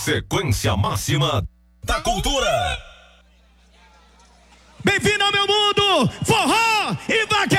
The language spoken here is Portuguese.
Sequência máxima da cultura. Bem-vindo ao meu mundo, forró e vaquejada.